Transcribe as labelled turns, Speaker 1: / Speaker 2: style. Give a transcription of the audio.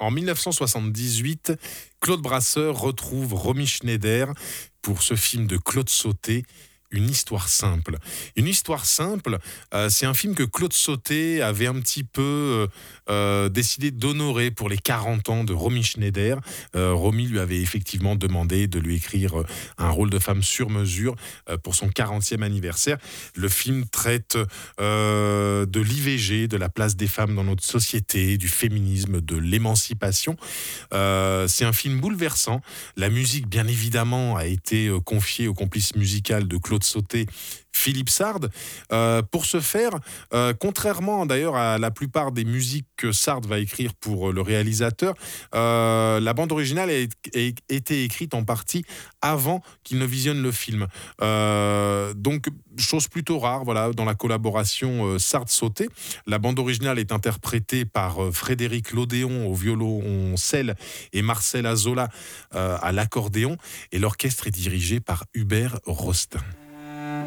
Speaker 1: En 1978, Claude Brasseur retrouve Romy Schneider pour ce film de Claude Sautet, Une histoire simple. Une histoire simple, c'est un film que Claude Sautet avait un petit peu décidé d'honorer pour les 40 ans de Romy Schneider. Romy lui avait effectivement demandé de lui écrire un rôle de femme sur mesure pour son 40e anniversaire. Le film traite de l'IVG, de la place des femmes dans notre société, du féminisme, de l'émancipation. C'est un film bouleversant. La musique, bien évidemment, a été confiée au complice musical de Claude Sautet, Philippe Sard. Pour ce faire, contrairement d'ailleurs à la plupart des musiques que Sard va écrire pour le réalisateur, la bande originale a été écrite en partie avant qu'il ne visionne le film. Donc, chose plutôt rare, voilà, dans la collaboration Sard-Sautet. La bande originale est interprétée par Frédéric Lodéon au violoncelle et Marcel Azola à l'accordéon, et l'orchestre est dirigé par Hubert Rostin.